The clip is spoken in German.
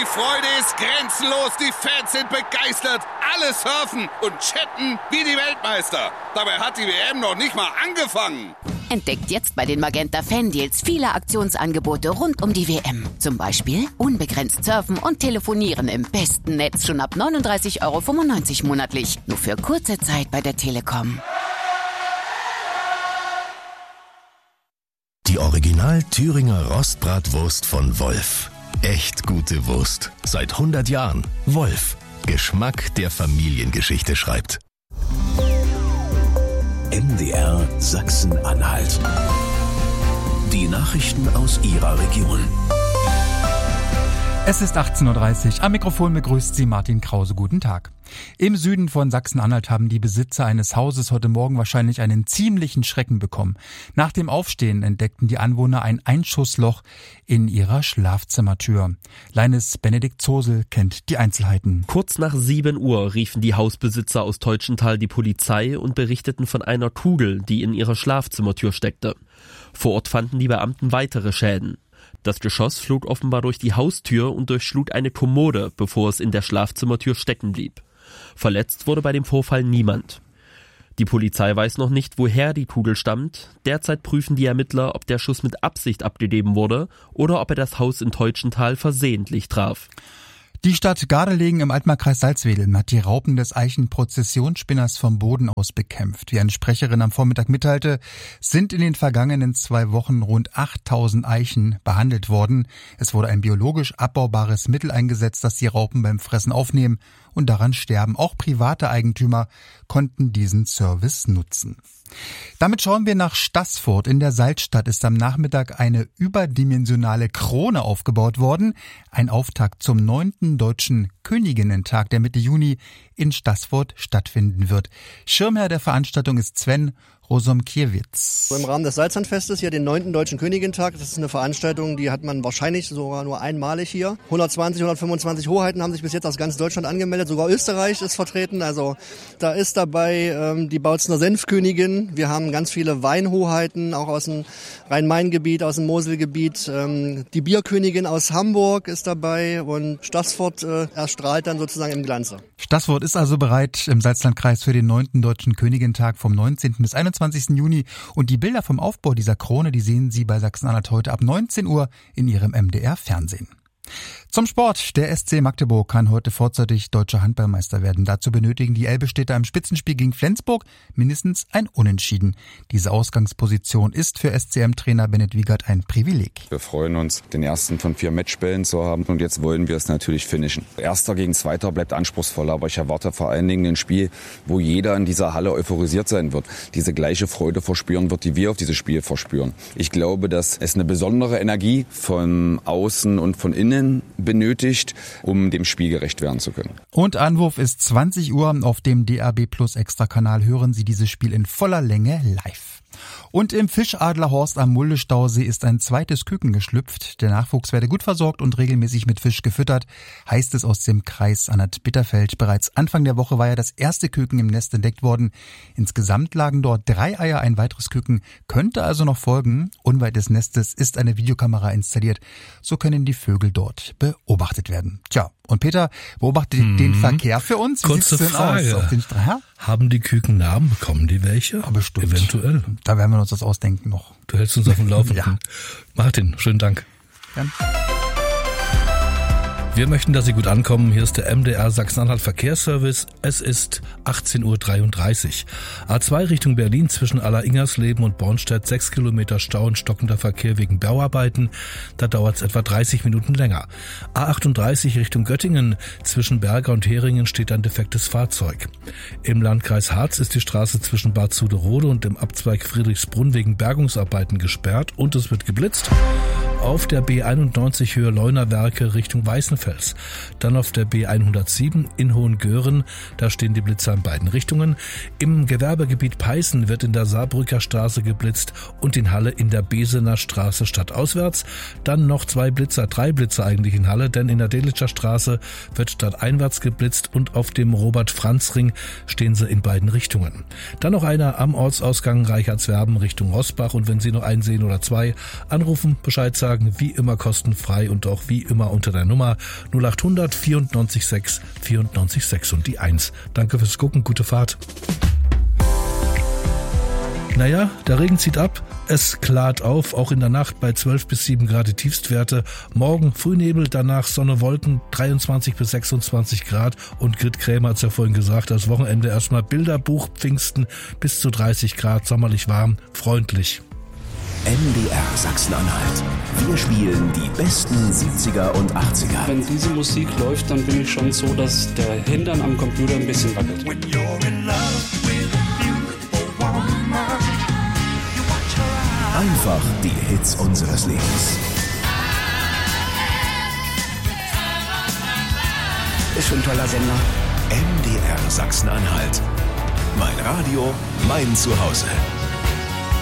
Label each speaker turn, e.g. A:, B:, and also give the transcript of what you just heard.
A: Die Freude ist grenzenlos, die Fans sind begeistert, alle surfen und chatten wie die Weltmeister. Dabei hat die WM noch nicht mal angefangen.
B: Entdeckt jetzt bei den Magenta Fan-Deals viele Aktionsangebote rund um die WM. Zum Beispiel unbegrenzt surfen und telefonieren im besten Netz schon ab 39,95 € monatlich. Nur für kurze Zeit bei der Telekom.
C: Die Original Thüringer Rostbratwurst von Wolf. Echt gute Wurst. Seit 100 Jahren. Wolf. Geschmack, der Familiengeschichte schreibt.
D: MDR Sachsen-Anhalt. Die Nachrichten aus Ihrer Region.
E: Es ist 18:30 Uhr. Am Mikrofon begrüßt Sie Martin Krause. Guten Tag. Im Süden von Sachsen-Anhalt haben die Besitzer eines Hauses heute Morgen wahrscheinlich einen ziemlichen Schrecken bekommen. Nach dem Aufstehen entdeckten die Anwohner ein Einschussloch in ihrer Schlafzimmertür. Leines Benedikt Zosel kennt die Einzelheiten.
F: Kurz nach 7 Uhr riefen die Hausbesitzer aus Teutschenthal die Polizei und berichteten von einer Kugel, die in ihrer Schlafzimmertür steckte. Vor Ort fanden die Beamten weitere Schäden. Das Geschoss flog offenbar durch die Haustür und durchschlug eine Kommode, bevor es in der Schlafzimmertür stecken blieb. Verletzt wurde bei dem Vorfall niemand. Die Polizei weiß noch nicht, woher die Kugel stammt. Derzeit prüfen die Ermittler, ob der Schuss mit Absicht abgegeben wurde oder ob er das Haus in Teutschenthal versehentlich traf.
E: Die Stadt Gardelegen im Altmarkkreis Salzwedel hat die Raupen des Eichen-Prozessionsspinners vom Boden aus bekämpft. Wie eine Sprecherin am Vormittag mitteilte, sind in den vergangenen 2 Wochen rund 8000 Eichen behandelt worden. Es wurde ein biologisch abbaubares Mittel eingesetzt, das die Raupen beim Fressen aufnehmen und daran sterben. Auch private Eigentümer konnten diesen Service nutzen. Damit schauen wir nach Staßfurt. In der Salzstadt ist am Nachmittag eine überdimensionale Krone aufgebaut worden. Ein Auftakt zum 9. Deutschen Königinnentag, der Mitte Juni in Staßfurt stattfinden wird. Schirmherr der Veranstaltung ist Sven Rosomkiewicz.
G: Im Rahmen des Salzlandfestes hier den 9. Deutschen Königintag. Das ist eine Veranstaltung, die hat man wahrscheinlich sogar nur einmalig hier. 125 Hoheiten haben sich bis jetzt aus ganz Deutschland angemeldet. Sogar Österreich ist vertreten. Also da ist dabei die Bautzner Senfkönigin. Wir haben ganz viele Weinhoheiten, auch aus dem Rhein-Main-Gebiet, aus dem Moselgebiet. Die Bierkönigin aus Hamburg ist dabei und Staßfurt erstrahlt dann sozusagen im Glanze.
E: Staßfurt ist also bereit im Salzlandkreis für den 9. Deutschen Königintag vom 19. bis 21. Juni. Und die Bilder vom Aufbau dieser Krone, die sehen Sie bei Sachsen-Anhalt heute ab 19 Uhr in Ihrem MDR-Fernsehen. Zum Sport. Der SC Magdeburg kann heute vorzeitig deutscher Handballmeister werden. Dazu benötigen die Elbe-Städter im Spitzenspiel gegen Flensburg mindestens ein Unentschieden. Diese Ausgangsposition ist für SCM-Trainer Bennett Wiegert ein Privileg.
H: Wir freuen uns, den ersten von 4 Matchbällen zu haben und jetzt wollen wir es natürlich finishen. Erster gegen Zweiter bleibt anspruchsvoll, aber ich erwarte vor allen Dingen ein Spiel, wo jeder in dieser Halle euphorisiert sein wird, diese gleiche Freude verspüren wird, die wir auf dieses Spiel verspüren. Ich glaube, dass es eine besondere Energie von außen und von innen benötigt, um dem Spiel gerecht werden zu können.
E: Und Anwurf ist 20 Uhr. Auf dem DAB Plus Extra-Kanal hören Sie dieses Spiel in voller Länge live. Und im Fischadlerhorst am Mulde-Stausee ist ein zweites Küken geschlüpft. Der Nachwuchs werde gut versorgt und regelmäßig mit Fisch gefüttert, heißt es aus dem Kreis Anhalt-Bitterfeld. Bereits Anfang der Woche war ja das erste Küken im Nest entdeckt worden. Insgesamt lagen dort 3 Eier, ein weiteres Küken könnte also noch folgen. Unweit des Nestes ist eine Videokamera installiert. So können die Vögel dort beobachtet werden. Tja, und Peter beobachtet den Verkehr für uns. Wie
I: kurze
E: sieht's denn
I: Frage.
E: aus? Auf den
I: Haben die Küken Namen? Bekommen die welche?
E: Ja, bestimmt.
I: Eventuell.
E: Da werden wir uns das ausdenken noch.
I: Du hältst uns auf dem Laufenden.
E: Ja.
I: Martin, schönen Dank.
E: Gern.
I: Wir möchten, dass Sie gut ankommen. Hier ist der MDR Sachsen-Anhalt Verkehrsservice. Es ist 18:33 Uhr. A2 Richtung Berlin zwischen Aller-Ingersleben und Bornstedt 6 Kilometer Stau und stockender Verkehr wegen Bauarbeiten. Da dauert es etwa 30 Minuten länger. A38 Richtung Göttingen zwischen Berger und Heringen steht ein defektes Fahrzeug. Im Landkreis Harz ist die Straße zwischen Bad Zuderode und dem Abzweig Friedrichsbrunn wegen Bergungsarbeiten gesperrt und es wird geblitzt. Auf der B91 Höhe Leunawerke Richtung Weißenfels. Dann auf der B107 in Hohengören, da stehen die Blitzer in beiden Richtungen. Im Gewerbegebiet Peißen wird in der Saarbrücker Straße geblitzt und in Halle in der Besener Straße stadtauswärts. Dann noch 2 Blitzer, 3 Blitzer eigentlich in Halle, denn in der Delitscher Straße wird stadteinwärts geblitzt und auf dem Robert-Franz-Ring stehen sie in beiden Richtungen. Dann noch einer am Ortsausgang Reichertswerben Richtung Rosbach und wenn Sie noch einen sehen oder 2, anrufen, Bescheid sagen, wie immer kostenfrei und auch wie immer unter der Nummer 0800 94 6 94 6 und die 1. Danke fürs Gucken, gute Fahrt. Naja, der Regen zieht ab, es klart auf, auch in der Nacht bei 12 bis 7 Grad die Tiefstwerte. Morgen Frühnebel, danach Sonne, Wolken, 23 bis 26 Grad. Und Grit Krämer hat es ja vorhin gesagt, das Wochenende erstmal Bilderbuch, Pfingsten bis zu 30 Grad, sommerlich warm, freundlich.
D: MDR Sachsen-Anhalt. Wir spielen die besten 70er und 80er.
J: Wenn diese Musik läuft, dann bin ich schon so, dass der Hintern am Computer ein bisschen wackelt.
D: Einfach die Hits unseres Lebens.
K: Ist schon ein toller Sender.
D: MDR Sachsen-Anhalt. Mein Radio, mein Zuhause.